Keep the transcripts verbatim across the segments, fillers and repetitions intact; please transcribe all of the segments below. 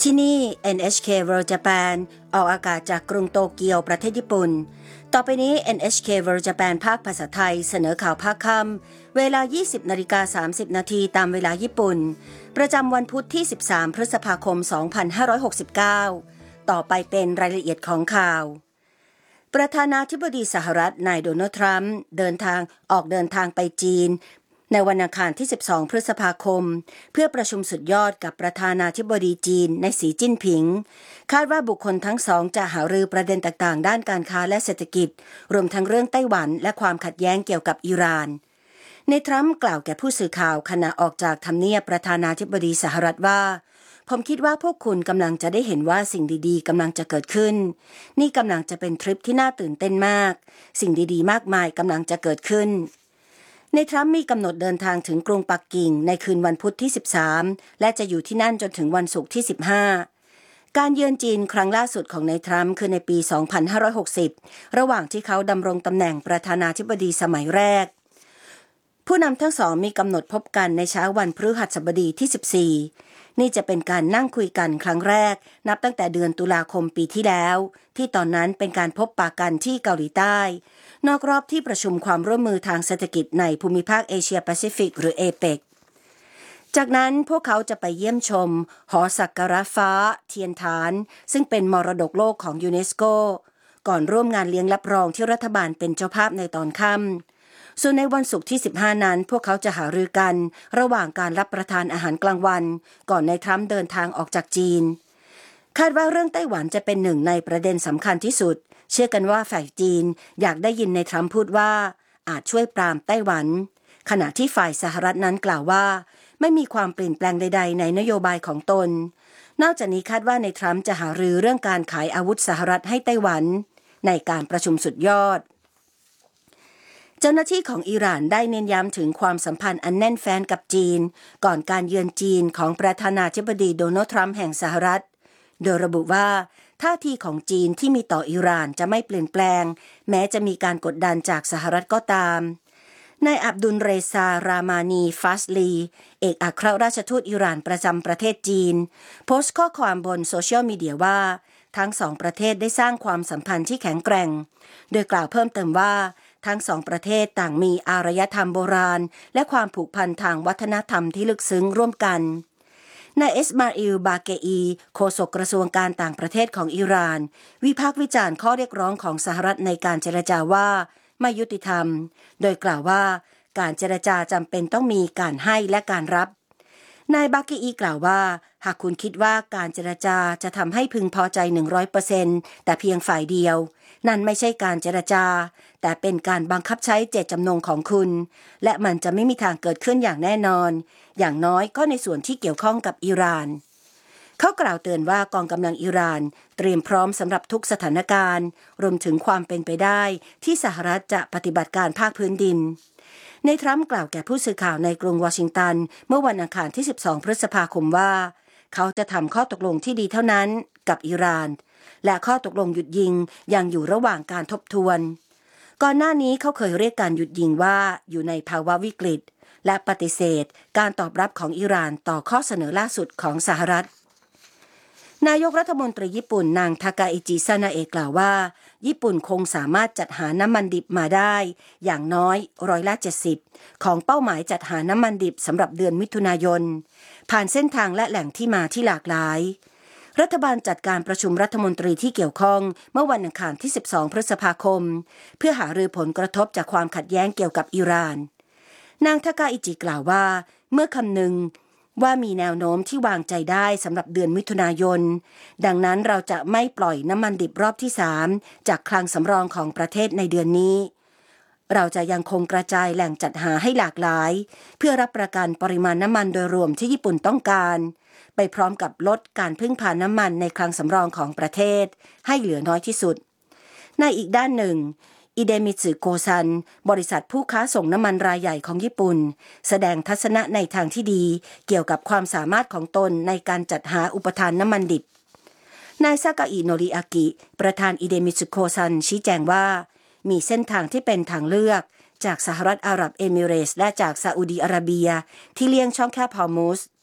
ที่นี่ เอ็น เอช เค World Japan ออกอากาศจากกรุงโตเกียวประเทศญี่ปุ่นต่อไปนี้ เอ็น เอช เค World Japan ภาคภาษาไทยเสนอข่าวภาคค่ำเวลา ยี่สิบนาฬิกาสามสิบนาทีตามเวลาญี่ปุ่นประจำวันพุธที่สิบสามพฤษภาคมสองพันห้าร้อยหกสิบเก้าต่อไปเป็นรายละเอียดของข่าวประธานาธิบดีสหรัฐนายโดนัลด์ทรัมป์เดินทางออกเดินทางไปจีนในวันอังคารที่สิบสองพฤษภาคมเพื่อประชุมสุดยอดกับประธานาธิบดีจีนในสีจิ้นผิงคาดว่าบุคคลทั้งสองจะหารือประเด็นต่างๆด้านการค้าและเศรษฐกิจรวมทั้งเรื่องไต้หวันและความขัดแย้งเกี่ยวกับอิหร่านในทรัมป์กล่าวแก่ผู้สื่อข่าวขณะออกจากทำเนียบประธานาธิบดีสหรัฐว่าผมคิดว่าพวกคุณกำลังจะได้เห็นว่าสิ่งดีๆกำลังจะเกิดขึ้นนี่กำลังจะเป็นทริปที่น่าตื่นเต้นมากสิ่งดีๆมากมายกำลังจะเกิดขึ้นในทรัมป์มีกำหนดเดินทางถึงกรุงปักกิ่งในคืนวันพุธที่สิบสามและจะอยู่ที่นั่นจนถึงวันศุกร์ที่สิบห้าการเยือนจีนครั้งล่าสุดของนายทรัมป์คือในปีสองพันห้าร้อยหกสิบระหว่างที่เขาดำรงตำแหน่งประธานาธิบดีสมัยแรกผู้นำทั้งสองมีกำหนดพบกันในเช้าวันพฤหัสบดีที่สิบสี่นี่จะเป็นการนั่งคุยกันครั้งแรกนับตั้งแต่เดือนตุลาคมปีที่แล้วที่ตอนนั้นเป็นการพบปะกันที่เกาหลีใต้นอกรอบที่ประชุมความร่วมมือทางเศรษฐกิจในภูมิภาคเอเชียแปซิฟิกหรือ เอ เปก จากนั้นพวกเขาจะไปเยี่ยมชมหอสักการะฟ้าเทียนฐานซึ่งเป็นมรดกโลกของยูเนสโกก่อนร่วมงานเลี้ยงรับรองที่รัฐบาลเป็นเจ้าภาพในตอนค่ำส่วนในวันศุกร์ที่สิบห้านั้นพวกเขาจะหารือกันระหว่างการรับประทานอาหารกลางวันก่อนนายทรัมป์เดินทางออกจากจีนคาดว่าเรื่องไต้หวันจะเป็นหนึ่งในประเด็นสำคัญที่สุดเชื่อกันว่าฝ่ายจีนอยากได้ยินนายทรัมป์พูดว่าอาจช่วยปรามไต้หวันขณะที่ฝ่ายสหรัฐนั้นกล่าวว่าไม่มีความเปลี่ยนแปลงใดๆในนโยบายของตนนอกจากนี้คาดว่านายทรัมป์จะหารือเรื่องการขายอาวุธสหรัฐให้ไต้หวันในการประชุมสุดยอดเจ้าหน้าที่ของอิหร่านได้เน้นย้ำถึงความสัมพันธ์อันแน่นแฟ้นกับจีนก่อนการเยือนจีนของประธานาธิบดีโดนัลด์ทรัมป์แห่งสหรัฐโดยระบุว่าท่าทีของจีนที่มีต่ออิหร่านจะไม่เปลี่ยนแปลงแม้จะมีการกดดันจากสหรัฐก็ตามนายอับดุลเรซารามานีฟาสลีเอกอัครราชทูตอิหร่านประจำประเทศจีนโพสต์ข้อความบนโซเชียลมีเดียว่าทั้งสองประเทศได้สร้างความสัมพันธ์ที่แข็งแกร่งโดยกล่าวเพิ่มเติมว่าทั้งสองประเทศต่างมีอารยธรรมโบราณและความผูกพันทางวัฒนธรรมที่ลึกซึ้งร่วมกันนายเอสมาอิลบาเกอีโฆษกกระทรวงการต่างประเทศของอิหร่านวิพากษ์วิจารณ์ข้อเรียกร้องของสหรัฐในการเจรจาว่าไม่ยุติธรรมโดยกล่าวว่าการเจรจาจำเป็นต้องมีการให้และการรับนายบาเกอีกล่าวว่าหากคุณคิดว่าการเจรจาจะทำให้พึงพอใจ หนึ่งร้อยเปอร์เซ็นต์ แต่เพียงฝ่ายเดียวนั่นไม่ใช่การเจรจาแต่เป็นการบังคับใช้เจตจำนงของคุณและมันจะไม่มีทางเกิดขึ้นอย่างแน่นอนอย่างน้อยก็ในส่วนที่เกี่ยวข้องกับอิหร่านเขากล่าวเตือนว่ากองกำลังอิหร่านเตรียมพร้อมสำหรับทุกสถานการณ์รวมถึงความเป็นไปได้ที่สหรัฐจะปฏิบัติการภาคพื้นดินในทรัมป์กล่าวแก่ผู้สื่อข่าวในกรุงวอชิงตันเมื่อวันอังคารที่สิบสองพฤษภาคมว่าเขาจะทำข้อตกลงที่ดีเท่านั้นกับอิหร่านและข้อตกลงหยุดยิงยังอยู่ระหว่างการทบทวนก่อนหน้านี้เขาเคยเรียกการหยุดยิงว่าอยู่ในภาวะวิกฤตและปฏิเสธการตอบรับของอิหร่านต่อข้อเสนอล่าสุดของสหรัฐนายกรัฐมนตรีญี่ปุ่นนางทากาอิจิซานาเอะกล่าวว่าญี่ปุ่นคงสามารถจัดหาน้ำมันดิบมาได้อย่างน้อยร้อยละเจ็ดสิบของเป้าหมายจัดหาน้ำมันดิบสำหรับเดือนมิถุนายนผ่านเส้นทางและแหล่งที่มาที่หลากหลายรัฐบาลจัดการประชุมรัฐมนตรีที่เกี่ยวข้องเมื่อวันอังคารที่สิบสองพฤษภาคมเพื่อหารือผลกระทบจากความขัดแย้งเกี่ยวกับอิหร่านนางทากาอิจิกล่าวว่าเมื่อคำนึงว่ามีแนวโน้มที่วางใจได้สำหรับเดือนมิถุนายนดังนั้นเราจะไม่ปล่อยน้ำมันดิบรอบที่สามจากคลังสำรองของประเทศในเดือนนี้เราจะยังคงกระจายแหล่งจัดหาให้หลากหลายเพื่อรับประกันปริมาณน้ำมันโดยรวมที่ญี่ปุ่นต้องการไปพร้อมกับลดการพึ่งพาน้ำมันในคลังสำรองของประเทศให้เหลือน้อยที่สุดในอีกด้านหนึ่งอิเดมิสึโกซันบริษัทผู้ค้าส่งน้ำมันรายใหญ่ของญี่ปุ่นแสดงทัศนะในทางที่ดีเกี่ยวกับความสามารถของตนในการจัดหาอุปทานน้ำมันดิบนายซากาอิโนริอากิประธานอิเดมิสึโกซันชี้แจงว่ามีเส้นทางที่เป็นทางเลือกจากสหรัฐอาหรับเอมิเรตส์และจากซาอุดีอาระเบียที่เลี่ยงช่องแคบฮอร์มุซ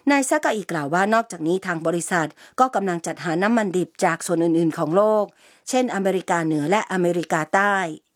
นายซากาอิกล่าวว่านอกจากนี้ทางบริษัทก็กำลังจัดหาน้ำมันดิบจากส่วนอื่นๆของโลกเช่นอเมริกาเหนือและอเมริกาใต้